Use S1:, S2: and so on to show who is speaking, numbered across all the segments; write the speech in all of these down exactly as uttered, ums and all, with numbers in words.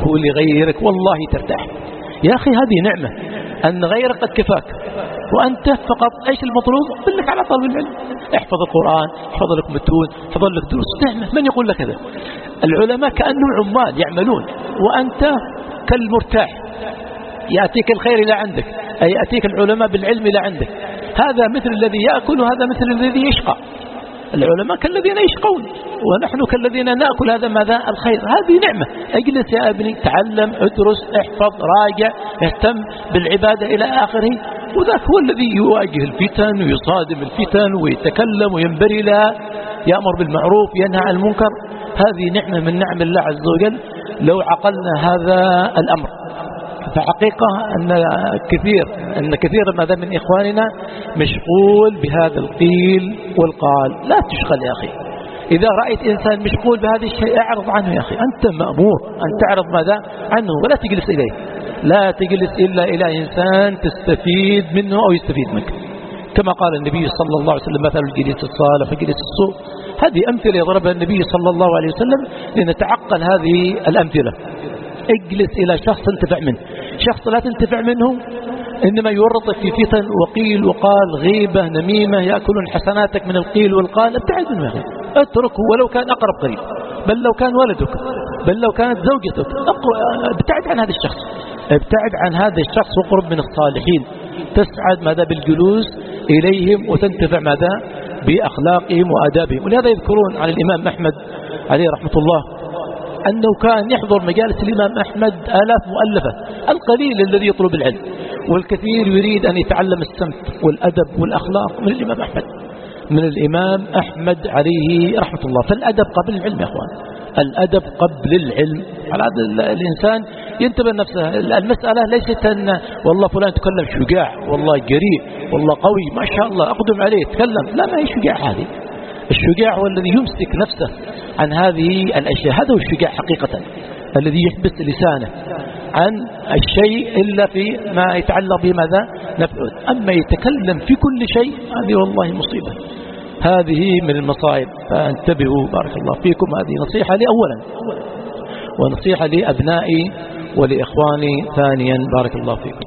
S1: لغيرك والله ترتاح. يا أخي هذه نعمة أن غيرك قد كفاك وأنت فقط إيش المطلوب؟ قل لك على طلب العلم، احفظ القرآن، احفظ لك متون، احفظ لك دروس. نعمة. من يقول لك هذا؟ العلماء كأنهم عمال يعملون وأنت كالمرتاح، يأتيك الخير إلى عندك، أي يأتيك العلماء بالعلم إلى عندك. هذا مثل الذي يأكل وهذا مثل الذي يشقى. العلماء كالذين يشقون ونحن كالذين نأكل هذا ماذا؟ الخير. هذه نعمة. اجلس يا ابني، تعلم، ادرس، احفظ، راجع، اهتم بالعبادة إلى آخره. وذاك هو الذي يواجه الفتن ويصادم الفتن ويتكلم وينبري لها، يأمر بالمعروف ينهى عن المنكر. هذه نعمة من نعم الله عز وجل لو عقلنا هذا الأمر. فحقيقة أن كثير أن كثير ماذا من إخواننا مشغول بهذا القيل والقال. لا تشغل يا أخي. إذا رأيت إنسان مشغول بهذا الشيء أعرض عنه يا أخي. أنت مأمور أن تعرض ماذا عنه ولا تجلس إليه. لا تجلس إلا إلى إنسان تستفيد منه أو يستفيد منك، كما قال النبي صلى الله عليه وسلم: مثل الجليس الصالح وجليس السوء. هذه أمثلة يضربها النبي صلى الله عليه وسلم لنتعقل هذه الأمثلة. اجلس إلى شخص تنتفع منه. شخص لا تنتفع منه إنما يورطك في فتن وقيل وقال، غيبة، نميمة، يأكلون حسناتك من القيل والقال. ابتعد منه يا أخي، اتركه ولو كان أقرب قريب، بل لو كان ولدك، بل لو كانت زوجتك. ابتعد عن هذا الشخص، ابتعد عن هذا الشخص وقرب من الصالحين. تسعد ماذا بالجلوس إليهم وتنتفع ماذا بأخلاقهم وآدابهم. ولهذا يذكرون عن الإمام أحمد عليه رحمة الله أنه كان يحضر مجالس الإمام أحمد آلاف مؤلفة. القليل الذي يطلب العلم والكثير يريد أن يتعلم السمت والأدب والأخلاق من الإمام أحمد من الإمام أحمد عليه رحمة الله. فالأدب قبل العلم يا أخوان، الأدب قبل العلم. على هذا الإنسان ينتبه نفسه. المسألة ليست أن والله فلان تكلم شجاع، والله جريء، والله قوي، ما شاء الله أقدم عليه تكلم. لا، ما هي شجاع هذه. الشجاع هو الذي يمسك نفسه عن هذه الأشياء. هذا هو الشجاع حقيقة، الذي يحبس لسانه عن الشيء إلا في ما يتعلق بماذا نفعه. أما يتكلم في كل شيء، هذه والله مصيبة، هذه من المصائب. فانتبهوا بارك الله فيكم. هذه نصيحة لي أولا، ونصيحة لأبنائي ولإخواني ثانيا. بارك الله فيكم.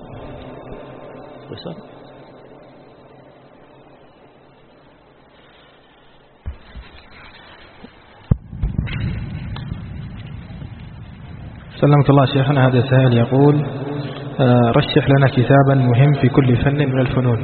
S2: سلمك الله شيخنا. هذا سائل يقول: رشح لنا كتابا مهم في كل فن من الفنون.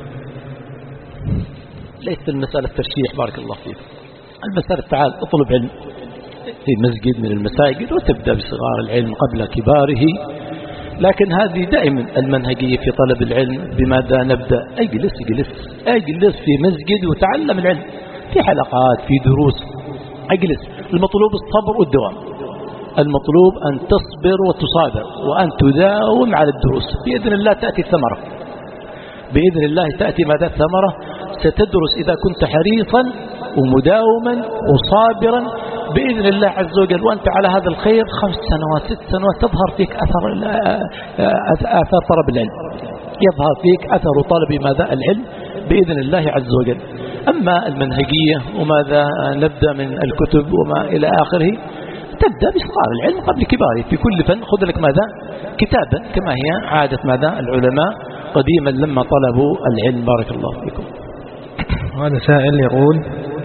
S1: ليس المسألة ترشيح بارك الله فيك. المسألة تعال اطلب علم في مسجد من المساجد وتبدأ بصغار العلم قبل كباره. لكن هذه دائما المنهجية في طلب العلم. بماذا نبدأ؟ اجلس اجلس اجلس في مسجد وتعلم العلم في حلقات، في دروس. اجلس. المطلوب الصبر والدوام. المطلوب أن تصبر وتصابر وأن تداوم على الدروس. بإذن الله تأتي الثمرة، بإذن الله تأتي ماذا ثمرة. ستدرس إذا كنت حريصا ومداوما وصابرا بإذن الله عز وجل، وأنت على هذا الخير خمس سنوات ست سنوات تظهر فيك أثر أثر طلب العلم، يظهر فيك أثر طلب ماذا العلم بإذن الله عز وجل. أما المنهجية وماذا نبدأ من الكتب وما إلى آخره، تبدأ بصغار العلم قبل كباره. في كل فن خذ لك ماذا كتابا، كما هي عادة ماذا العلماء قديما لما طلبوا العلم. بارك الله فيكم.
S2: هذا سائل يقول: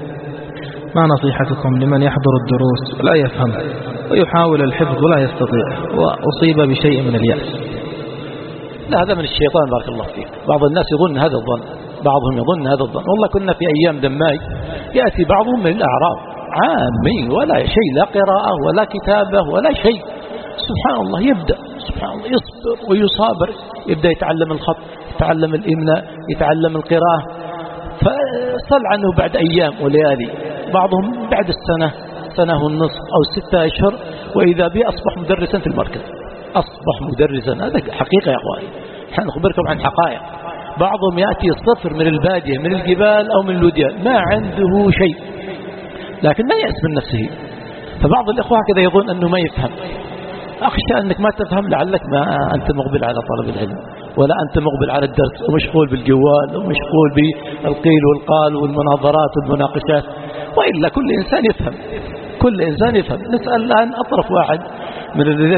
S2: ما نصيحتكم لمن يحضر الدروس ولا يفهم ويحاول الحفظ ولا يستطيع وأصيب بشيء من اليأس؟
S1: لا، هذا من الشيطان بارك الله فيك. بعض الناس يظن هذا الظن، بعضهم يظن هذا الظن. والله كنا في أيام دماج يأتي بعضهم من الأعراب عامي ولا شيء، لا قراءة ولا كتابة ولا شيء. سبحان الله، يبدأ سبحان الله يصبر ويصابر، يبدأ يتعلم الخط، يتعلم الإملاء، يتعلم القراءة. فصل عنه بعد أيام وليالي، بعضهم بعد السنة، سنة والنصف أو ستة أشهر، وإذا به أصبح مدرسا في المركز، أصبح مدرسا. هذا حقيقة يا أخواني، نحن نخبركم عن حقائق. بعضهم يأتي الصفر من البادية من الجبال أو من الوديان، ما عنده شيء لكن ما يأس من نفسه. فبعض الإخوة كذا يظن أنه ما يفهم. أخشى أنك ما تفهم، لعلك ما أنت مقبل على طلب العلم، ولا أنت مقبل على الدرس ومشغول بالجوال ومشغول بالقيل والقال والمناظرات والمناقشات. وإلا كل إنسان يفهم، كل إنسان يفهم. نسأل الآن أطرف واحد من الذين